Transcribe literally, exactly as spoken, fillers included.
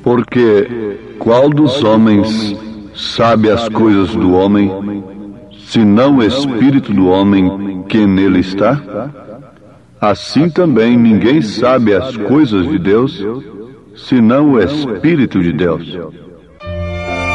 Porque qual dos homens sabe as coisas do homem, senão o Espírito do homem que nele está? Assim também ninguém sabe as coisas de Deus, senão o Espírito de Deus.